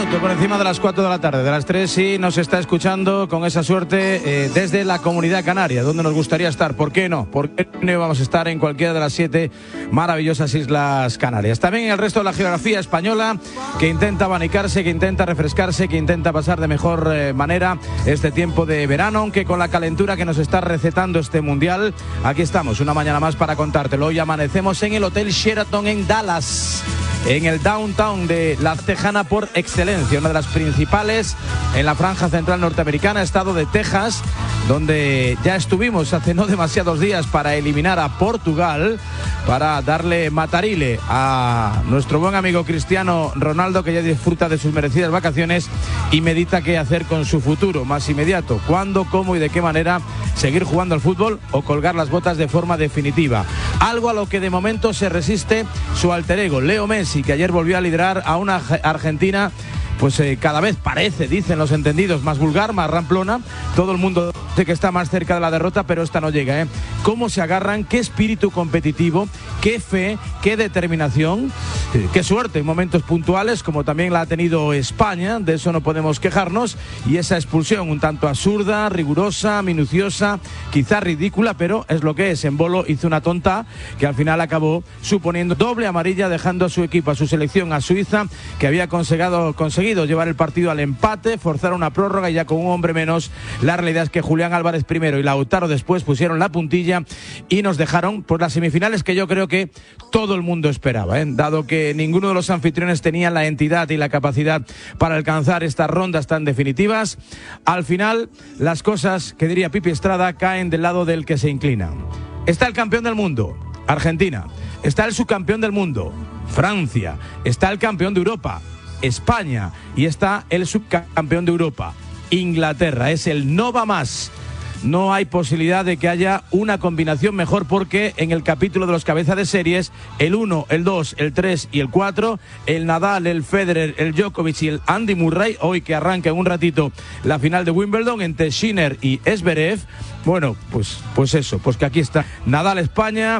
minuto por encima de las 4 de la tarde, de las 3, sí nos está escuchando con esa suerte desde la Comunidad Canaria, donde nos gustaría estar. ¿Por qué no? ¿Por qué no vamos a estar en cualquiera de las 7 maravillosas Islas Canarias? También en el resto de la geografía española, que intenta abanicarse, que intenta refrescarse, que intenta pasar de mejor manera este tiempo de verano, aunque con la calentura que nos está recetando este Mundial. Aquí estamos, una mañana más para contártelo. Hoy amanecemos en el Hotel Sheraton en Dallas, en el downtown de la Tejana por excelencia, una de las principales en la franja central norteamericana, estado de Texas, donde ya estuvimos hace no demasiados días para eliminar a Portugal, para darle matarile a nuestro buen amigo Cristiano Ronaldo, que ya disfruta de sus merecidas vacaciones y medita qué hacer con su futuro más inmediato, cuándo, cómo y de qué manera seguir jugando al fútbol o colgar las botas de forma definitiva. Algo a lo que de momento se resiste su alter ego, Leo Messi, que ayer volvió a liderar a una Argentina pues cada vez parece, dicen los entendidos, más vulgar, más ramplona. Todo el mundo dice que está más cerca de la derrota, pero esta no llega, ¿eh? Cómo se agarran, qué espíritu competitivo, qué fe, qué determinación, qué suerte en momentos puntuales, como también la ha tenido España, de eso no podemos quejarnos, y esa expulsión un tanto absurda, rigurosa, minuciosa, quizá ridícula, pero es lo que es. Embolo hizo una tonta que al final acabó suponiendo doble amarilla, dejando a su equipo, a su selección, a Suiza, que había conseguido llevar el partido al empate, forzar una prórroga y ya con un hombre menos. La realidad es que Julián Álvarez primero y Lautaro después pusieron la puntilla y nos dejaron por las semifinales que yo creo que todo el mundo esperaba, dado que ninguno de los anfitriones tenía la entidad y la capacidad para alcanzar estas rondas tan definitivas. Al final las cosas, que diría Pipi Estrada, caen del lado del que se inclina. Está el campeón del mundo, Argentina. Está el subcampeón del mundo, Francia. Está el campeón de Europa, España, y está el subcampeón de Europa, Inglaterra. Es el no va más. No hay posibilidad de que haya una combinación mejor, porque en el capítulo de los cabezas de series, el 1, el 2, el 3 y el 4, el Nadal, el Federer, el Djokovic y el Andy Murray, hoy que arranca en un ratito la final de Wimbledon entre Sinner y Zverev. Bueno, pues eso, pues que aquí está Nadal España,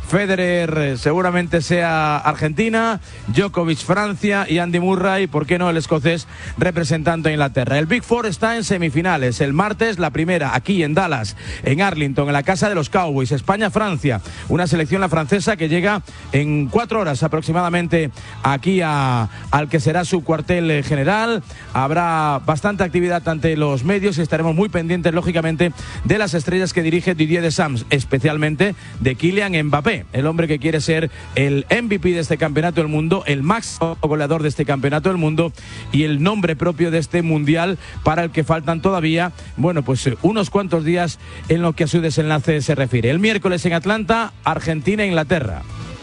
Federer seguramente sea Argentina, Djokovic Francia y Andy Murray, ¿por qué no?, el escocés representando a Inglaterra. El Big Four está en semifinales. El martes la primera aquí en Dallas, en Arlington, en la casa de los Cowboys. España-Francia, una selección, la francesa, que llega en 4 horas aproximadamente aquí al que será su cuartel general. Habrá bastante actividad ante los medios y estaremos muy pendientes, lógicamente, de las estrellas que dirige Didier Deschamps, especialmente de Kylian Mbappé, el hombre que quiere ser el MVP de este campeonato del mundo, el máximo goleador de este campeonato del mundo y el nombre propio de este mundial, para el que faltan todavía, bueno, pues unos cuantos días en lo que a su desenlace se refiere. El miércoles en Atlanta, Argentina-Inglaterra.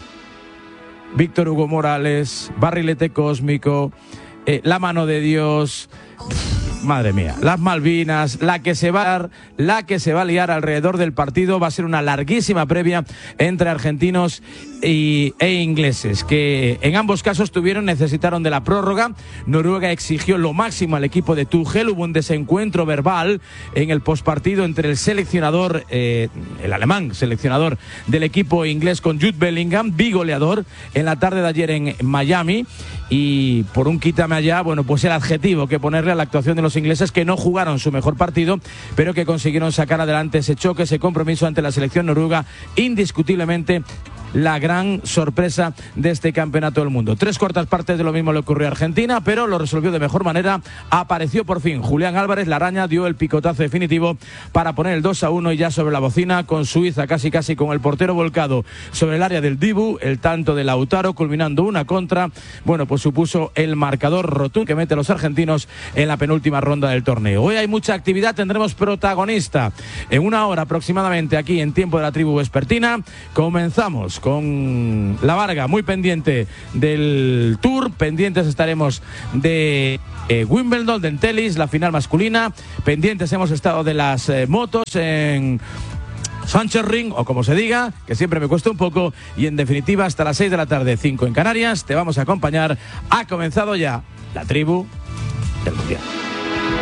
Víctor Hugo Morales, barrilete cósmico, la mano de Dios. Madre mía, las Malvinas, la que se va a liar alrededor del partido. Va a ser una larguísima previa entre argentinos e ingleses, que en ambos casos necesitaron de la prórroga. Noruega exigió lo máximo al equipo de Tuchel. Hubo un desencuentro verbal en el postpartido entre el seleccionador, el alemán seleccionador del equipo inglés, con Jude Bellingham, bigoleador en la tarde de ayer en Miami. Y por un quítame allá, bueno, pues el adjetivo que ponerle a la actuación de los ingleses, que no jugaron su mejor partido, pero que consiguieron sacar adelante ese choque, ese compromiso ante la selección noruega, indiscutiblemente la gran sorpresa de este campeonato del mundo. 3/4 partes de lo mismo le ocurrió a Argentina, pero lo resolvió de mejor manera. Apareció por fin Julián Álvarez, la araña, dio el picotazo definitivo para poner el 2-1, y ya sobre la bocina, con Suiza casi con el portero volcado sobre el área del Dibu, el tanto de Lautaro, culminando una contra. Bueno, pues supuso el marcador rotundo que mete a los argentinos en la penúltima ronda del torneo. Hoy hay mucha actividad, tendremos protagonista en 1 hora aproximadamente aquí en Tiempo de la Tribu Vespertina. Comenzamos con la Varga, muy pendiente del Tour, pendientes estaremos de Wimbledon, de tenis, la final masculina, pendientes hemos estado de las motos en Sánchez Ring, o como se diga, que siempre me cuesta un poco, y en definitiva hasta las 6 de la tarde, 5 en Canarias, te vamos a acompañar. Ha comenzado ya la Tribu del Mundial.